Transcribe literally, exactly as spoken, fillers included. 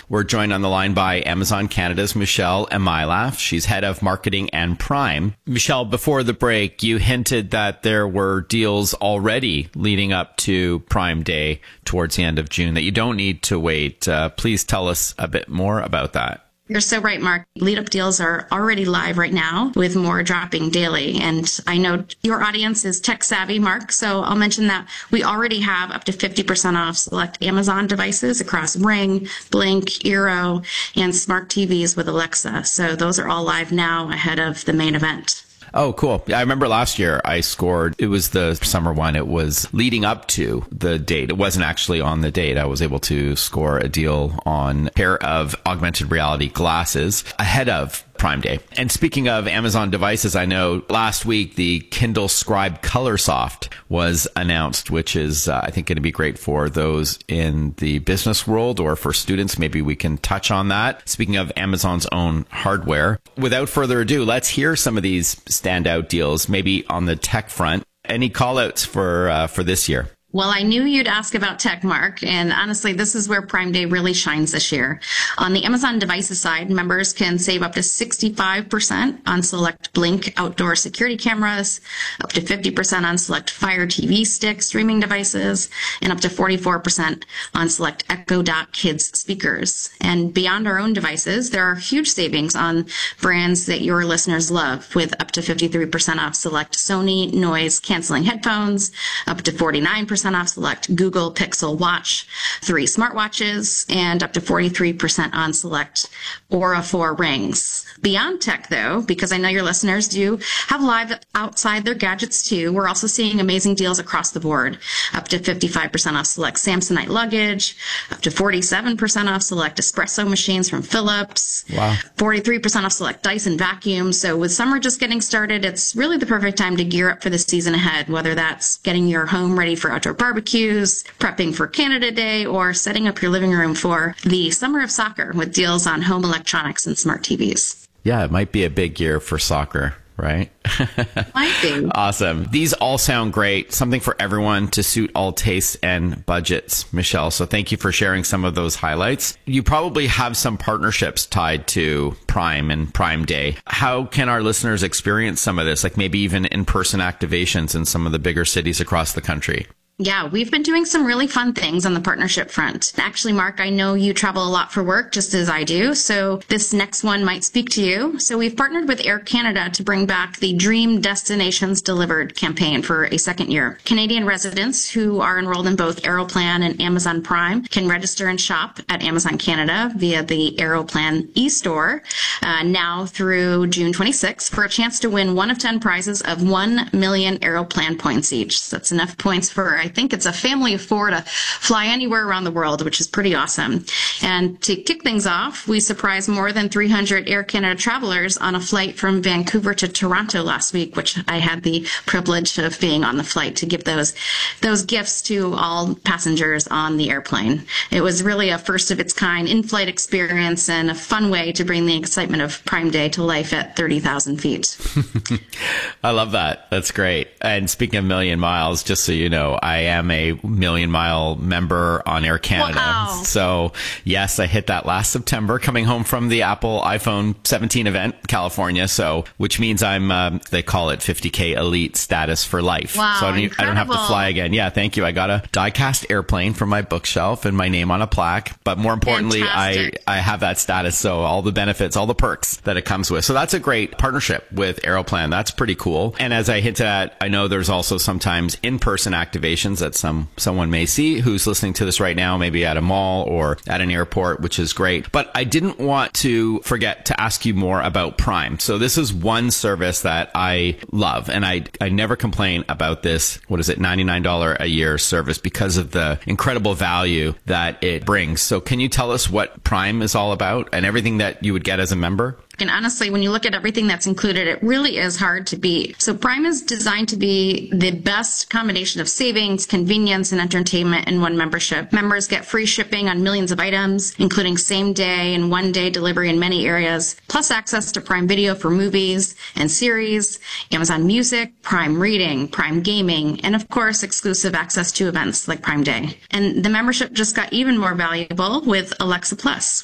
We're joined on the line by Amazon Canada's Michelle Emailaf. She's head of marketing and Prime. Michelle, before the break, you hinted that there were deals already leading up to Prime Day towards the end of June, that you don't need to wait. Uh, please tell us a bit more about that. You're so right, Mark. Lead-up deals are already live right now with more dropping daily. And I know your audience is tech savvy, Mark, so I'll mention that we already have up to fifty percent off select Amazon devices across Ring, Blink, Eero, and smart T Vs with Alexa. So those are all live now ahead of the main event. Oh, cool. Yeah, I remember last year I scored, it was the summer one. It was leading up to the date. It wasn't actually on the date. I was able to score a deal on a pair of augmented reality glasses ahead of Prime Day. And speaking of Amazon devices, I know last week the Kindle Scribe Colorsoft was announced, which is, uh, I think, going to be great for those in the business world or for students. Maybe we can touch on that. Speaking of Amazon's own hardware, without further ado, let's hear some of these standout deals, maybe on the tech front. Any call outs for, uh, for this year? Well, I knew you'd ask about tech, Mark, and honestly, this is where Prime Day really shines this year. On the Amazon devices side, members can save up to sixty-five percent on select Blink outdoor security cameras, up to fifty percent on select Fire T V Stick streaming devices, and up to forty-four percent on select Echo Dot Kids speakers. And beyond our own devices, there are huge savings on brands that your listeners love, with up to fifty-three percent off select Sony noise canceling headphones, up to forty-nine percent off select Google Pixel Watch three smartwatches, and up to forty-three percent on select Aura four rings. Beyond tech, though, because I know your listeners do have live outside their gadgets too, we're also seeing amazing deals across the board. Up to fifty-five percent off select Samsonite luggage, up to forty-seven percent off select espresso machines from Philips, wow. forty-three percent off select Dyson vacuums. So with summer just getting started, it's really the perfect time to gear up for the season ahead, whether that's getting your home ready for outdoor barbecues, prepping for Canada Day, or setting up your living room for the summer of soccer with deals on home electronics and smart T Vs. Yeah, it might be a big year for soccer, right? Might be. Awesome. These all sound great. Something for everyone to suit all tastes and budgets, Michelle. So thank you for sharing some of those highlights. You probably have some partnerships tied to Prime and Prime Day. How can our listeners experience some of this, like maybe even in-person activations in some of the bigger cities across the country? Yeah, we've been doing some really fun things on the partnership front. Actually, Mark, I know you travel a lot for work, just as I do, so this next one might speak to you. So we've partnered with Air Canada to bring back the Dream Destinations Delivered campaign for a second year. Canadian residents who are enrolled in both Aeroplan and Amazon Prime can register and shop at Amazon Canada via the Aeroplan e-store uh, now through June twenty-sixth for a chance to win one of ten prizes of one million Aeroplan points each. So that's enough points for, I think it's a family of four to fly anywhere around the world, which is pretty awesome. And to kick things off, we surprised more than three hundred Air Canada travelers on a flight from Vancouver to Toronto last week, which I had the privilege of being on the flight to give those those gifts to all passengers on the airplane. It was really a first of its kind in-flight experience and a fun way to bring the excitement of Prime Day to life at thirty thousand feet. I love that. That's great. And speaking of million miles, just so you know, I am a million mile member on Air Canada. Wow. So yes, I hit that last September coming home from the Apple iPhone seventeen event, California. So, which means I'm, um, they call it fifty K elite status for life. Wow, so I don't, I don't have to fly again. Yeah. Thank you. I got a die-cast airplane for my bookshelf and my name on a plaque. But more importantly, I, I have that status. So all the benefits, all the perks that it comes with. So that's a great partnership with Aeroplan. That's pretty cool. And as I hinted at, I know there's also sometimes in-person activations that some someone may see who's listening to this right now, maybe at a mall or at an airport, which is great. But I didn't want to forget to ask you more about Prime. So this is one service that I love, and I I never complain about this, what is it, ninety-nine dollars a year service because of the incredible value that it brings. So can you tell us what Prime is all about and everything that you would get as a member? And honestly, when you look at everything that's included, it really is hard to beat. So Prime is designed to be the best combination of savings, convenience, and entertainment in one membership. Members get free shipping on millions of items, including same day and one day delivery in many areas, plus access to Prime Video for movies and series, Amazon Music, Prime Reading, Prime Gaming, and of course, exclusive access to events like Prime Day. And the membership just got even more valuable with Alexa Plus,